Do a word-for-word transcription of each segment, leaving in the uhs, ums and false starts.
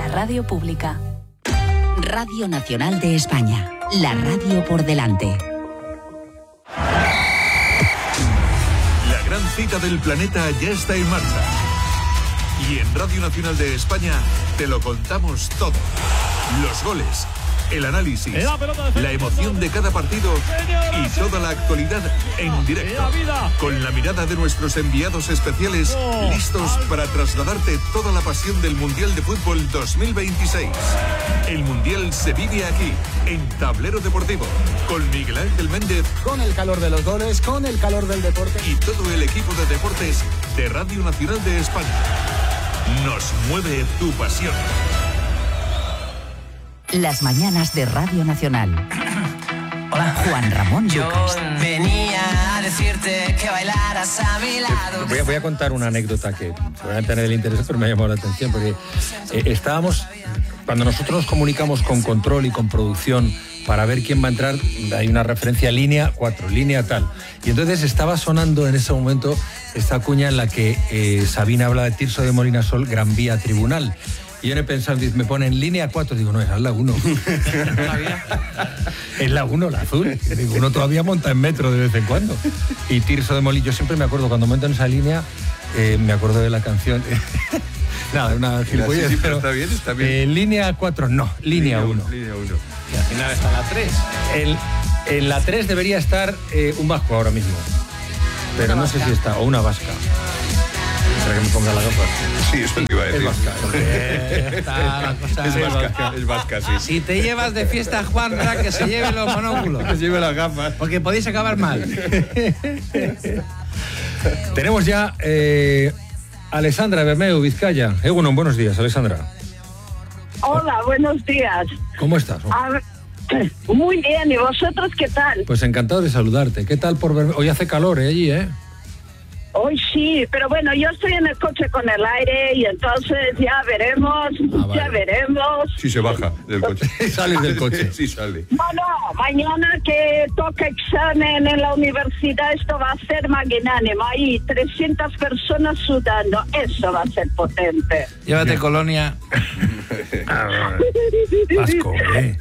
radio pública. Radio Nacional de España, la radio por delante. La gran cita del planeta ya está en marcha. Y en Radio Nacional de España te lo contamos todo. Los goles, el análisis, la emoción de cada partido y toda la actualidad en directo. Con la mirada de nuestros enviados especiales, listos para trasladarte toda la pasión del Mundial de Fútbol dos mil veintiséis. El Mundial se vive aquí, en Tablero Deportivo, con Miguel Ángel Méndez. Con el calor de los goles, con el calor del deporte. Y todo el equipo de deportes de Radio Nacional de España. Nos mueve tu pasión. Las mañanas de Radio Nacional. Hola, Juan Ramón Yo Lucas. venía a decirte que bailaras a mi lado. Voy a, voy a contar una anécdota que seguramente a nadie le interesa, pero me ha llamado la atención, porque eh, estábamos, cuando nosotros nos comunicamos con control y con producción para ver quién va a entrar, hay una referencia línea cuatro, línea tal. Y entonces estaba sonando en ese momento esta cuña en la que eh, Sabina habla de Tirso de Molina Sol, Gran Vía Tribunal. Y yo no he pensado, me pone en línea cuatro, digo, no, esa es la uno. Es la uno, la azul. Digo, uno todavía monta en metro de vez en cuando. Y Tirso de Molina, yo siempre me acuerdo, cuando monto en esa línea, eh, me acuerdo de la canción. Nada, una gilipollez, sí, sí, pero está bien, está bien. Eh, línea cuatro, no, línea uno. Línea uno. Y al final está la tres. El, en la tres debería estar eh, un vasco ahora mismo. Pero no sé si está, o una vasca. ¿Será que me ponga la gafas? Sí, eso te iba a decir. Es vasca. Eh, está la cosa. Es vasca, es vasca, sí. Si te llevas de fiesta a Juanra, que se lleve los monóculos. Que se lleve las gafas. Porque podéis acabar mal. Tenemos ya eh, Alessandra Bermeu, Vizcaya. Eh, bueno, buenos días, Alessandra. Hola, buenos días. ¿Cómo estás? A ver, muy bien, ¿y vosotros qué tal? Pues encantado de saludarte. ¿Qué tal por Bermeu? Hoy hace calor, ¿eh? Allí, ¿eh? Hoy sí, pero bueno, yo estoy en el coche con el aire y entonces ya veremos, Ah, vale. ya veremos. Sí, se baja del coche. Sales del coche. Sí, sale. Bueno, mañana que toca examen en la universidad, esto va a ser magnánimo. Ahí, trescientas personas sudando, eso va a ser potente. Llévate colonia. Vasco, ¿eh?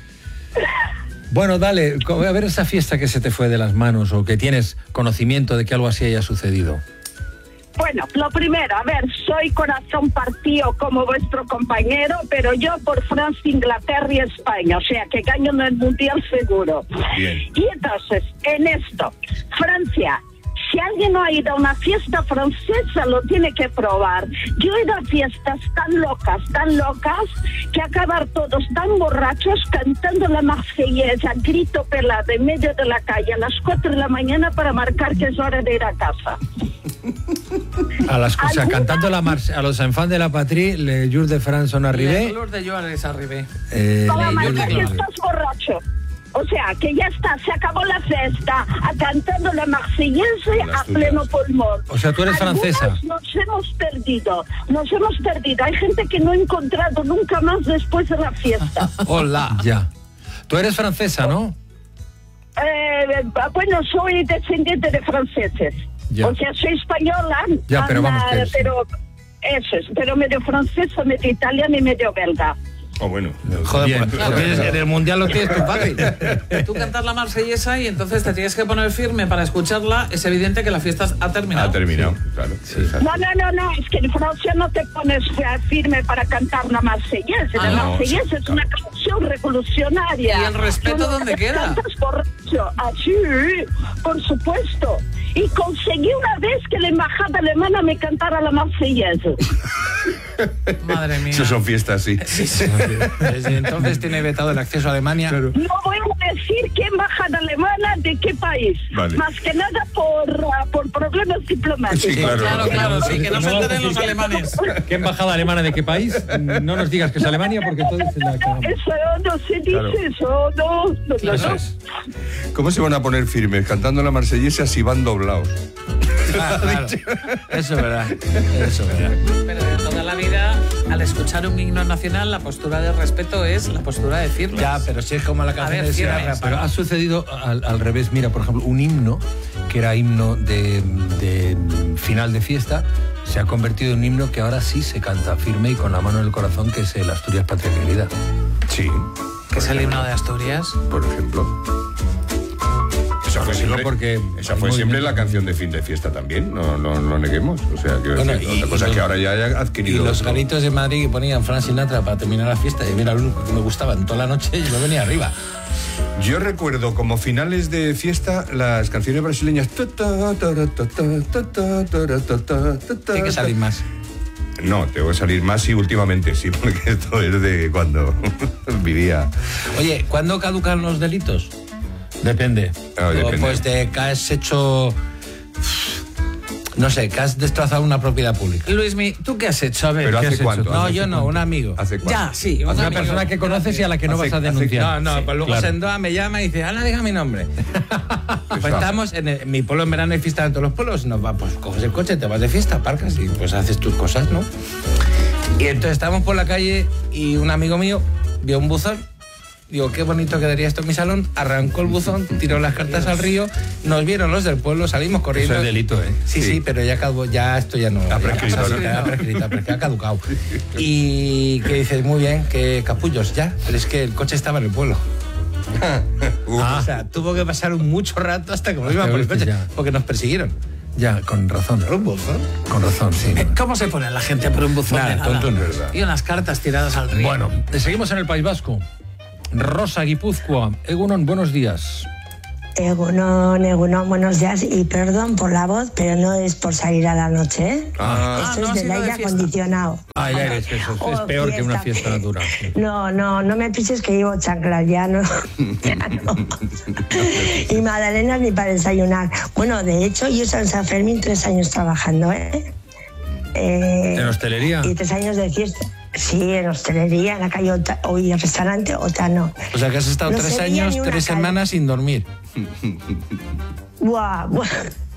Bueno, dale, a ver esa fiesta que se te fue de las manos o que tienes conocimiento de que algo así haya sucedido. Bueno, lo primero, a ver, soy corazón partido como vuestro compañero, pero yo por Francia, Inglaterra y España, o sea, que gano en el Mundial seguro. Bien. Y entonces, en esto, Francia, si alguien no ha ido a una fiesta francesa, lo tiene que probar. Yo he ido a fiestas tan locas, tan locas, que acabar todos tan borrachos cantando la marsellesa, grito pelado en medio de la calle a las cuatro de la mañana para marcar que es hora de ir a casa. A las cosas, ¿Alguna? cantando la marcha, a los enfants de la patrie, le jour de France son arrivé. Los de Joan les arribé. Eh, Para le jour marcar de que Gloire. estás borracho. O sea, que ya está, se acabó la fiesta, a cantando la marsellesa a pleno pulmón. O sea, tú eres Algunas francesa. Nos hemos perdido, nos hemos perdido. Hay gente que no he encontrado nunca más después de la fiesta. Hola. Ya. Tú eres francesa, ¿no? Eh, bueno, soy descendiente de franceses. Ya. O sea, soy española. Ya, pero vamos, que ah, es- pero eso es, pero medio francesa, medio italiana y medio belga. Oh, bueno. Joder, Bien. pues, lo tienes- en el mundial lo tienes tú fácil. Tú cantas la marsellesa y entonces te tienes que poner firme para escucharla. Es evidente que la fiesta ha terminado. Ha terminado, claro. Exacto. No, no, no, no, es que en Francia no te pones eh, firme para cantar la marsellesa. Ah, la no, marsellesa sí, es claro. una canción revolucionaria. ¿Y el respeto Tú no dónde te queda? cantas borracho. Ah, sí, por supuesto. Y conseguí una vez que la embajada alemana me cantara la marsellesa. Madre mía. Eso son fiestas, sí. Desde entonces tiene vetado el acceso a Alemania. Claro. No voy a decir qué embajada alemana de qué país. Vale. Más que nada por, uh, por problemas diplomáticos. Sí, claro. Claro, claro, sí, que no se No, enteren sí, los sí. alemanes. ¿Qué embajada alemana de qué país? No nos digas que es Alemania porque entonces se la cagamos. Eso no se dice, Claro. eso no. no, no, Eso no. es. ¿Cómo se van a poner firmes cantando la marsellesa si van doblados? Ah, claro. Eso es verdad. Eso es verdad. Pero de toda la vida, al escuchar un himno nacional, la postura de respeto es la postura de firmes. Ya, pero si es como la A canción ver, de Sierra firmes. Pero ha sucedido al, al revés. Mira, por ejemplo, un himno que era himno de, de final de fiesta, se ha convertido en un himno que ahora sí se canta firme y con la mano en el corazón, que es el Asturias Patria Querida. Sí. ¿Qué es el himno de Asturias? Por ejemplo. Esa fue siempre, porque esa fue siempre la canción de fin de fiesta también, no lo no, no neguemos. O sea, quiero Bueno, decir, y- otra cosa y es que los- ahora ya haya Y adquirido. los otro. garitos de Madrid que ponían Frank Sinatra para terminar la fiesta, y era lo único que me gustaba en toda la noche y yo venía arriba. Yo recuerdo como finales de fiesta las canciones brasileñas. Tiene que salir más. No, tengo que salir más y últimamente sí, porque esto es de cuando vivía. Oye, ¿cuándo caducan los delitos? Depende. Ah, O, depende. Pues de que has hecho... No sé, que has destrozado una propiedad pública. Luismi, ¿tú qué has hecho? A ver, Pero ¿qué ¿hace has hecho cuánto? tú? No, ¿Hace yo no, cuánto? un amigo. ¿Hace cuánto? Ya, sí. Una amigo. persona que conoces y a la que no Hace- vas a hace- denunciar. No, no, pues luego claro. Sendoa me llama y dice, Ana, diga mi nombre. Pues estamos en, el- en mi pueblo en verano, hay fiesta en todos los pueblos, nos va, pues coges el coche, te vas de fiesta, aparcas y pues haces tus cosas, ¿no? Y entonces estábamos por la calle y un amigo mío vio un buzón. Digo, qué bonito quedaría esto en mi salón. Arrancó el buzón, tiró las cartas al río, nos vieron los del pueblo, salimos corriendo. Eso es delito, ¿eh? Sí, sí, Sí. pero ya caducó, ya esto ya no. Ha prescrito, ya, ¿no? Ha prescrito, ha prescrito, ha caducado. Y que dices, muy bien, que capullos, ya. Pero es que el coche estaba en el pueblo. Uf. O sea, tuvo que pasar un mucho rato hasta que volvimos Hasta por el que coche, ya. porque nos persiguieron. Ya, con razón. Un buzón. Con razón, sí. ¿Cómo se pone la gente por un buzón Nada, de nada? tonto no. Verdad. Y unas cartas tiradas al río. Bueno, seguimos en el País Vasco. Rosa Guipúzcoa. Egunon, buenos días. Egunon, Egunon, buenos días y perdón por la voz, pero no es por salir a la noche, ¿eh? Ah, Esto no, es ha del sido de aire fiesta. acondicionado. Ah, el aire, es, que eso es, es Oh, peor que una fiesta natural. sí. No, no, no me pises que llevo chanclas, ya no. Ya no. Y magdalenas ni para desayunar. Bueno, de hecho, yo soy en San Fermín tres años trabajando, ¿eh? Eh, ¿En hostelería? Y tres años de fiesta. Sí, en hostelería, en la calle Ota, o y en restaurante, otra no. O sea, que has estado No tres se veía años, ni una tres calle. semanas sin dormir. Buah, buah.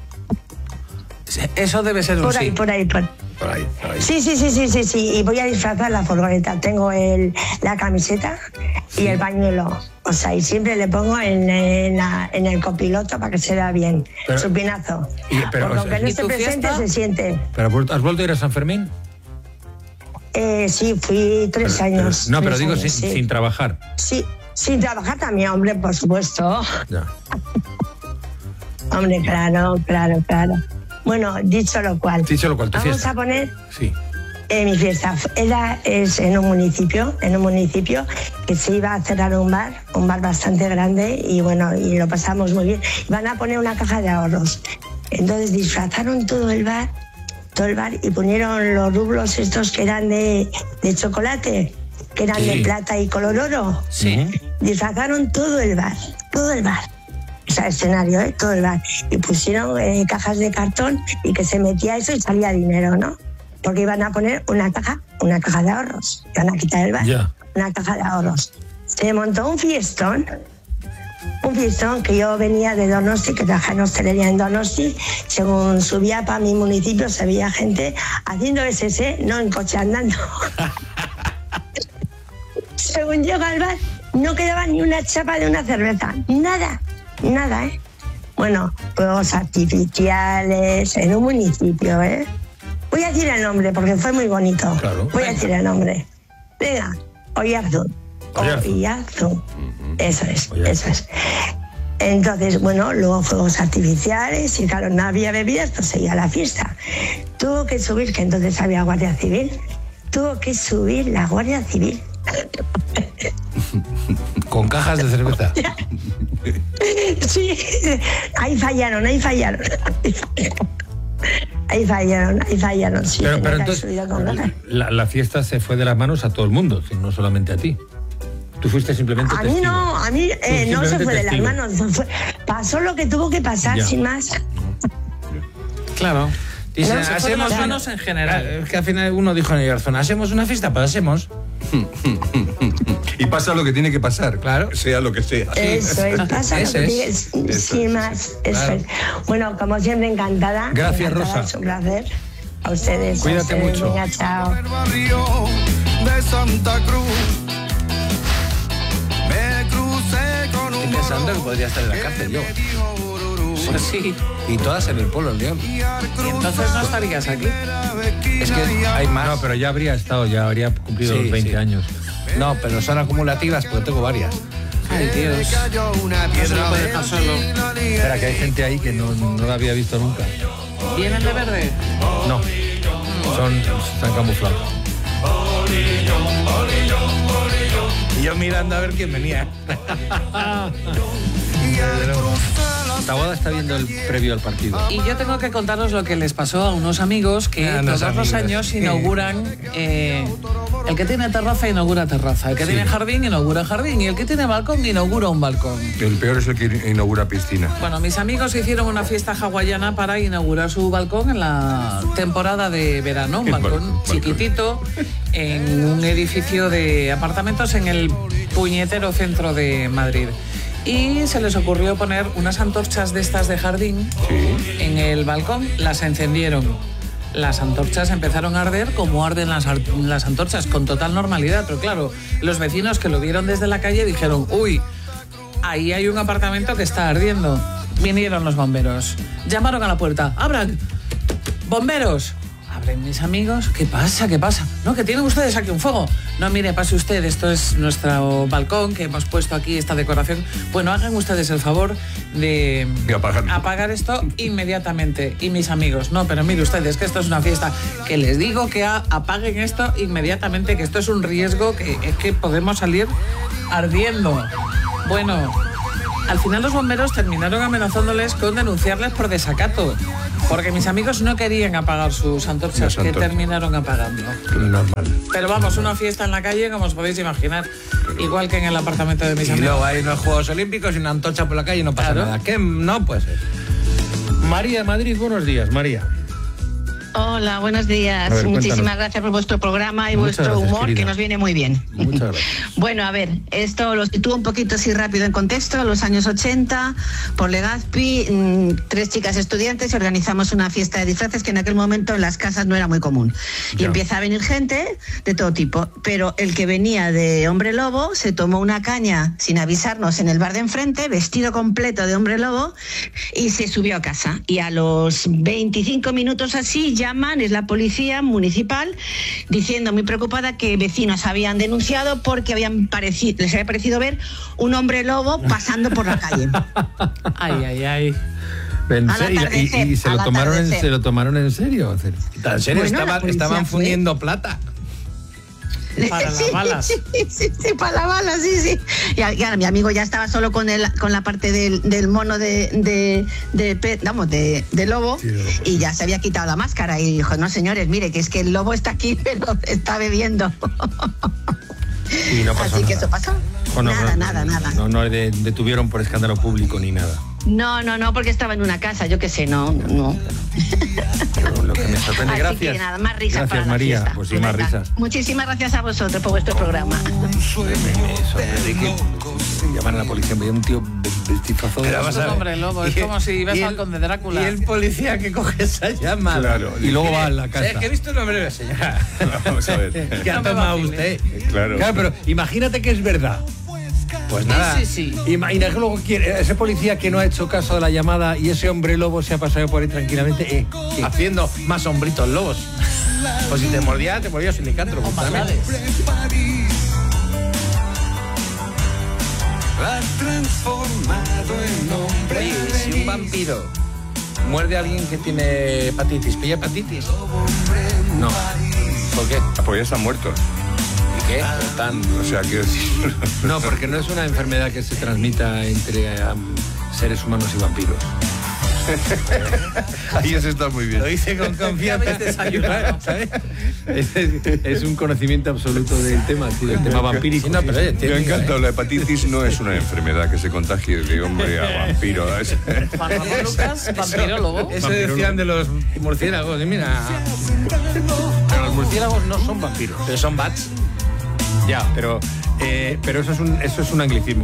Eso debe ser un Por ahí, sí. por ahí, por ahí. por ahí, por ahí. Sí, sí, sí, sí, sí, sí. Y voy a disfrazar la furgoneta. Tengo el, la camiseta y el pañuelo. O sea, y siempre le pongo en, en, la- en el copiloto para que se vea bien. Pero- su pinazo. Y- pero, Porque o sea, aunque no ¿y esté tu presente, fiesta? se siente. ¿Pero has vuelto a ir a San Fermín? Eh, sí, fui tres Pero- pero- años. no, pero tres digo años, sin, sí. sin trabajar. Sí, sin trabajar también, hombre, por supuesto. Ya. Hombre, claro, claro, claro. Bueno, dicho lo cual. Dicho lo cual, tu Vamos fiesta. a poner Sí. Eh, mi fiesta era, es en un municipio, en un municipio que se iba a cerrar un bar, un bar bastante grande y bueno, y lo pasamos muy bien. Van a poner una caja de ahorros. Entonces disfrazaron todo el bar, todo el bar y ponieron los rublos estos que eran de, de chocolate, que eran Sí. de plata y color oro. Sí. Disfrazaron todo el bar, todo el bar. O sea, escenario, ¿eh? Todo el bar. Y pusieron eh, cajas de cartón y que se metía eso y salía dinero, ¿no? Porque iban a poner una caja, una caja de ahorros. Iban a quitar el bar. Ya. Una caja de ahorros. Se montó un fiestón, un fiestón que yo venía de Donosti, que trabajaba en hostelería en Donosti. Según subía para mi municipio, se veía gente haciendo S S, no en coche andando. Según llego al bar, no quedaba ni una chapa de una cerveza. Nada, nada, ¿eh? Bueno, fuegos artificiales en un municipio, ¿eh? Voy a decir el nombre porque fue muy bonito. Claro. Voy a decir el nombre. Venga, Oyarzún. Oyarzún. Oyarzún. Eso es, Oyarzún. eso es. Entonces, bueno, luego fuegos artificiales y claro, no había bebidas, pues seguía la fiesta. Tuvo que subir, que entonces había Guardia Civil, tuvo que subir la Guardia Civil. Con cajas de cerveza. Sí, ahí fallaron, ahí fallaron. Ahí fallaron, ahí fallaron. Sí, Pero, pero tenía que haber entonces, subido con cajas. la, la fiesta se fue de las manos a todo el mundo, no solamente a ti. Tú fuiste simplemente A mí testigo. no, a mí eh, Tú no se simplemente fue de las testigo. manos. fue- pasó lo que tuvo que pasar, Ya. sin más. Claro. Dice, No, se fue de hacemos las una- manos en general. Eh, Es que al final uno dijo en el zona, hacemos una fiesta, pues hacemos. Y pasa lo que tiene que pasar. Claro. Sea lo que sea. Eso es, pasa lo Eso que es. digas, Eso sin es. más. Eso Claro. es. Bueno, como siempre, encantada. Gracias, encantada, Rosa. Es un placer. A ustedes. a Cuídate ustedes. mucho. Venga, chao. El barrio de Santa Cruz. Me crucé con un Estoy pensando que podría estar en la cárcel yo. Pues sí. Y todas en el Polo León. Y entonces no estarías aquí. Es que hay más. No, pero ya habría estado, ya habría cumplido Sí, los veinte sí. años. No, pero son acumulativas porque tengo varias. Ay, Dios. No se lo puede dejar solo. Espera, que hay gente ahí que no, no la había visto nunca. ¿Vienen de verde? No, son, están camuflados. Y yo mirando a ver quién venía. Taboada está viendo el previo al partido. Y yo tengo que contaros lo que les pasó a unos amigos que Ah, los todos los amigos. años inauguran. Eh, el que tiene terraza inaugura terraza, el que Sí. tiene jardín inaugura jardín y el que tiene balcón inaugura un balcón. El peor es el que inaugura piscina. Bueno, mis amigos hicieron una fiesta hawaiana para inaugurar su balcón en la temporada de verano, un El balcón balcón, balcón. chiquitito en un edificio de apartamentos en el puñetero centro de Madrid. Y se les ocurrió poner unas antorchas de estas de jardín en el balcón, las encendieron. Las antorchas empezaron a arder como arden las, ar- las antorchas, con total normalidad. Pero claro, los vecinos que lo vieron desde la calle dijeron, uy, ahí hay un apartamento que está ardiendo. Vinieron los bomberos, llamaron a la puerta, abran, bomberos. Abren mis amigos, ¿qué pasa? ¿Qué pasa? No, que tienen ustedes aquí un fuego. No, mire, pase usted, esto es nuestro balcón que hemos puesto aquí, esta decoración. Bueno, hagan ustedes el favor de De apagarlo. apagar esto inmediatamente. Y mis amigos, no, pero mire ustedes que esto es una fiesta, que les digo que a- apaguen esto inmediatamente, que esto es un riesgo, que es que podemos salir ardiendo. Bueno, al final los bomberos terminaron amenazándoles con denunciarles por desacato, porque mis amigos no querían apagar sus antorchas, Las que antorchas. terminaron apagando. Normal. Pero vamos, una fiesta en la calle, como os podéis imaginar, igual que en el apartamento de mis Y amigos. luego hay unos Juegos Olímpicos y una antorcha por la calle y no pasa Claro. nada. ¿Qué? No puede ser. María de Madrid, buenos días, María. Hola, buenos días. A ver, Muchísimas cuéntanos. gracias por vuestro programa y Muchas vuestro gracias, humor, querida. que nos viene muy bien. Muchas gracias. Bueno, a ver, esto lo sitúo un poquito así rápido en contexto. Los años ochenta, por Legazpi, mm, tres chicas estudiantes y organizamos una fiesta de disfraces que en aquel momento en las casas no era muy común. Y Ya. empieza a venir gente de todo tipo, pero el que venía de hombre lobo se tomó una caña sin avisarnos en el bar de enfrente, vestido completo de hombre lobo, y se subió a casa. Y a los veinticinco minutos así llaman, es la policía municipal, diciendo muy preocupada que vecinos habían denunciado porque habían pareci- les había parecido ver un hombre lobo pasando por la calle. Ay, ay, ay. En Al serio, y, atardecer, y se, lo al tomaron en, atardecer. se lo tomaron en serio. En serio. En serio, Bueno, la estaban, policía estaban fue. fundiendo plata. Para las balas. Sí, sí, sí, para las balas, sí, sí. Y, a- y ahora mi amigo ya estaba solo con el, con la parte del, del mono de, de, de pe- vamos, de, de lobo, y ya se había quitado la máscara y dijo, no señores, mire, que es que el lobo está aquí, pero está bebiendo. Y no pasó Así que nada. eso pasó. O no, nada, no, nada, nada. No, no de- detuvieron por escándalo público ni nada. No, no, no, porque estaba en una casa, yo qué sé, no, no. Pero lo que me sorprende, Así gracias. que nada, más risas Gracias, para la María. fiesta. Pues sí, más Venga, risas. Muchísimas gracias a vosotros por vuestro programa. Me, me sorprende que llaman a la policía, veía un tío vestizazo de... Pero Es vas un a ver. hombre lobo, es Y- como si ves y al el- conde Drácula. Y el policía que coge esa llamada. Claro. Y luego va a la casa. Es que he visto el nombre de la señora. Vamos a ver. ¿Qué ha No me tomado vacile. usted? Claro. Claro, pero imagínate que es verdad. Pues nada. Sí, sí, sí. Imagina que luego quiere, ese policía que no ha hecho caso de la llamada y ese hombre lobo se ha pasado por ahí tranquilamente. Eh, ¿qué? Haciendo más hombritos lobos. Pues si te mordía, te mordía sinicantro. O maldades. Ha transformado en hombre. Oye, ¿y si un vampiro muerde a alguien que tiene hepatitis, pilla hepatitis? No. ¿Por qué? Ah, pues ya están muertos. ¿Y qué? Están... O sea, quiero decir... No, porque no es una enfermedad que se transmita entre um, seres humanos y vampiros. Ahí eso está muy bien. Lo hice con confianza. habéis desayunado. ¿Sabes? Es, es un conocimiento absoluto del tema, tío, del tema vampírico. Sí, no, pero oye, Me tiene- ha encantado. La hepatitis no es una enfermedad que se contagie de hombre a vampiro. Es- Juan Ramón Lucas, vampiro lobo. Eso Vampiro decían lobo. de los murciélagos. Y mira, Pero los murciélagos no son vampiros. pero son bats. Ya, pero, eh, pero eso, es un, eso es un anglicismo.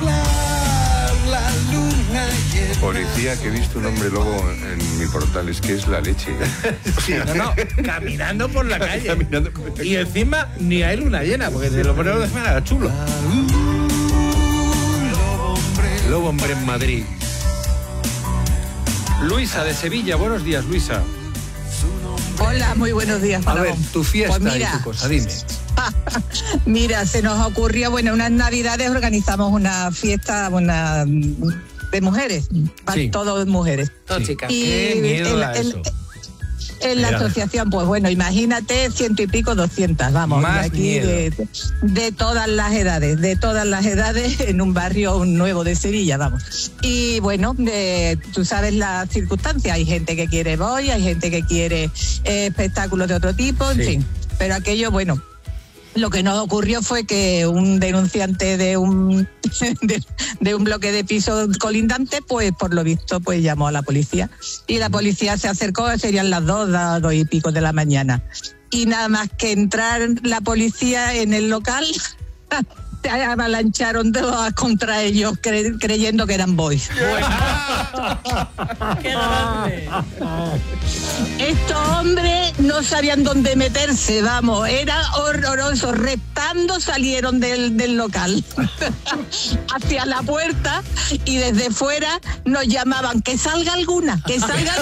La luna y el Policía que he visto un hombre lobo en mi portal. Es que es la leche. Sí, no, no, caminando por la calle. Caminando. Y encima ni hay luna llena, porque si lo ponemos de fuera era chulo. Lobo hombre en Madrid. Luisa de Sevilla, buenos días, Luisa. Hola, muy buenos días, A ver, tu fiesta Pues mira, y tu cosa, dime. Mira, se nos ocurrió, bueno, unas navidades organizamos una fiesta una, de mujeres, Sí. todos mujeres. Todo chicas. Y Qué miedo en, da en- eso. en la Mira. asociación, pues bueno, imagínate, ciento y pico, doscientas, vamos, Más de aquí miedo. de, de todas las edades, de todas las edades, en un barrio nuevo de Sevilla, vamos. Y bueno, de- tú sabes las circunstancias, hay gente que quiere boy, hay gente que quiere eh, espectáculos de otro tipo, en Sí. fin. Pero aquello, bueno, lo que nos ocurrió fue que un denunciante de un de, de un bloque de pisos colindante, pues por lo visto, pues llamó a la policía. Y la policía se acercó, serían las dos, las dos y pico de la mañana. Y nada más que entrar la policía en el local, se avalancharon todas contra ellos, cre- creyendo que eran boys. ¡Qué grande! Estos hombres no sabían dónde meterse, vamos, era horroroso. Reptando salieron del, del local hacia la puerta y desde fuera nos llamaban, que salga alguna, que salga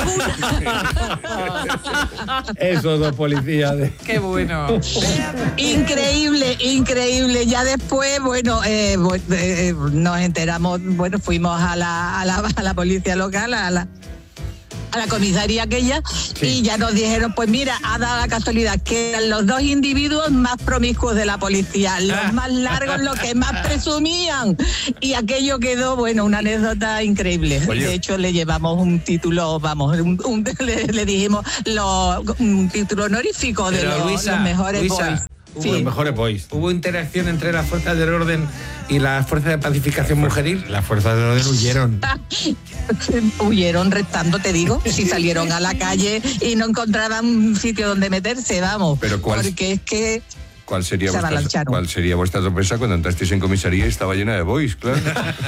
alguna. Esos dos policías. De... ¡Qué bueno! Increíble, increíble. Ya después, bueno, eh, bu- eh, nos enteramos, bueno, fuimos a la, a la, a la policía local, a la, a la comisaría aquella, y ya nos dijeron, pues mira, ha dado la casualidad que eran los dos individuos más promiscuos de la policía, los más largos, los que más presumían. Y aquello quedó, bueno, una anécdota increíble. Oye. De hecho, le llevamos un título, vamos, un- un- le, le dijimos lo- un título honorífico de Pero, los, Luisa, los mejores Luisa, boys. hubo Sí. los mejores boys. Hubo interacción entre las fuerzas del orden y las fuerzas de pacificación mujeril. Las fuerzas del orden huyeron. Huyeron reptando, te digo, si salieron a la calle y no encontraban un sitio donde meterse, vamos. Pero ¿cuál- Porque es que ¿Cuál sería, Se vuestra, avalancharon. ¿Cuál sería vuestra sorpresa cuando entrasteis en comisaría y estaba llena de boys, claro?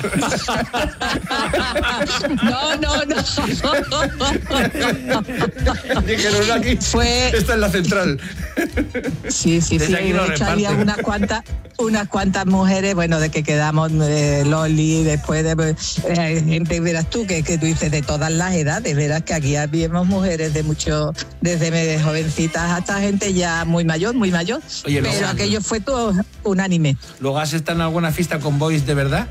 no, no, no. Dijeron aquí, Fue... esta es la central. Sí, sí, Desde sí. aquí De lo hecho, había reparten. unas cuantas, unas cuantas mujeres, bueno, de que quedamos eh, Loli, después de eh, gente, verás tú, que, que tú dices de todas las edades, verás que aquí habíamos mujeres de mucho, desde jovencitas hasta gente ya muy mayor, muy mayor. Oye, pero luego- aquello fue todo unánime. ¿Luego has estado en alguna fiesta con boys de verdad?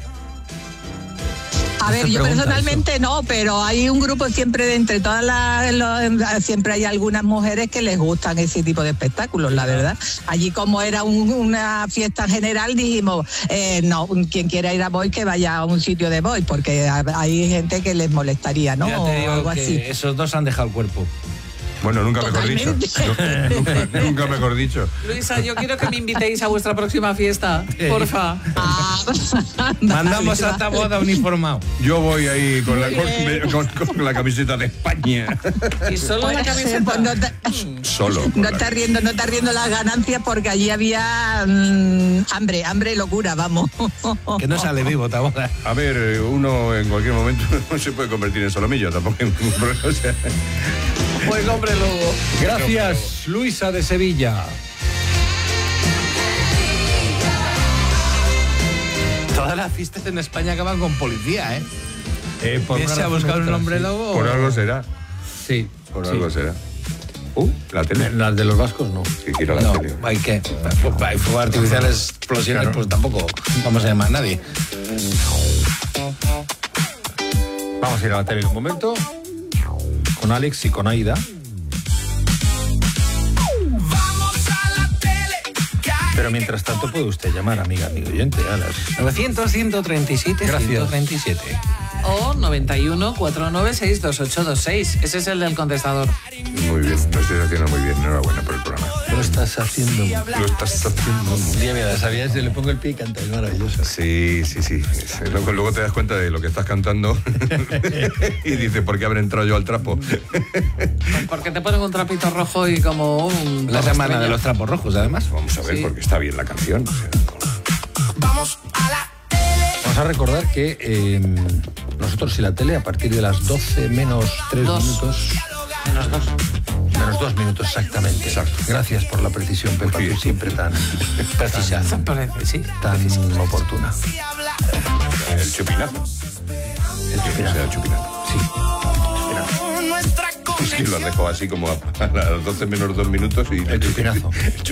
A ver, se yo pregunta personalmente no, pero hay un grupo siempre de entre todas las, los- siempre hay algunas mujeres que les gustan ese tipo de espectáculos, la verdad. Allí como era un- una fiesta general dijimos, eh, no, quien quiera ir a boy que vaya a un sitio de boy, porque hay gente que les molestaría, ¿no? Ya te O digo algo que así. esos dos han dejado el cuerpo. Bueno, nunca mejor dicho. Totalmente. Nunca, nunca mejor dicho. Luisa, yo quiero que me invitéis a vuestra próxima fiesta, porfa. Mandamos a esta boda uniformado. Yo voy ahí con la, con, con- con la camiseta de España. Y solo la camiseta. Pues no te, Solo. no estás riendo, no estás riendo las ganancias porque allí había mm, hambre, hambre y locura, vamos. Que no sale vivo esta boda. A ver, uno en cualquier momento se puede convertir en solomillo, tampoco hay ningún problema. O sea, Pues hombre, luego. Gracias, Luisa de Sevilla. Todas las fiestas en España acaban con policía, ¿eh? Eh, por ¿Quién una se ha razón u buscado un otra, hombre sí. lobo? por algo será. Sí. Por sí. algo será. Uh, la tele. Las de los vascos no. Que quiero la No, tele. hay que. Hay fuegos artificiales, explosiones, Claro. pues tampoco vamos a llamar a nadie. Vamos a ir a la tele en un momento. Con Alex y con Aida. Pero mientras tanto puede usted llamar, amiga, amigo oyente, a las... novecientos, ciento treinta y siete, Gracias. ciento treinta y siete. O noventa y uno, cuatrocientos noventa y seis, veintiocho veintiséis. Ese es el del contestador. Muy bien, lo estás haciendo muy bien. Enhorabuena por el programa. Lo estás haciendo. Lo estás haciendo muy Día, mira, ¿sabías? Le pongo el pie y canta, es maravilloso. Sí, sí, sí. Luego, luego te das cuenta de lo que estás cantando y dices, ¿por qué habré entrado yo al trapo? Porque te ponen un trapito rojo y como un... La semana de los trapos rojos, además. Vamos a ver, Sí. porque está bien la canción. O sea, Vamos a recordar que eh, nosotros y la tele, a partir de las doce menos tres Dos. minutos... Menos dos. Menos dos minutos, exactamente. Exacto. Gracias por la precisión, Pepa, Muy bien. tú siempre tan, Precisa. Parece, sí. tan oportuna. el chupinazo. El O sea, el chupinazo. Sí. Sí, lo has dejado así como a, a las doce menos dos minutos y... El chupinazo.